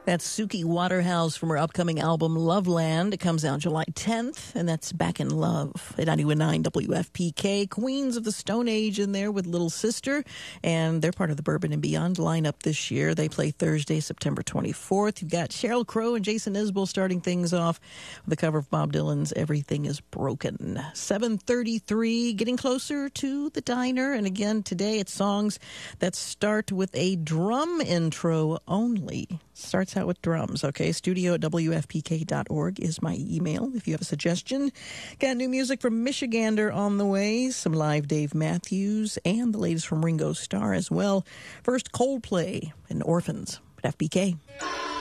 That's Suki Waterhouse from her upcoming album Loveland. It comes out July 10th, and that's Back in Love at 91.9 WFPK. Queens of the Stone Age in there with Little Sister, and they're part of the Bourbon and Beyond lineup this year. They play Thursday, September 24th. You've got Sheryl Crow and Jason Isbell starting things off with the cover of Bob Dylan's Everything is Broken. 7:33, getting closer to the diner, and again today it's songs that start with a drum intro only. Starts out with drums, okay? Studio at WFPK.org is my email if you have a suggestion. Got new music from Michigander on the way, some live Dave Matthews, and the latest from Ringo Starr as well. First, Coldplay and Orphans at FBK.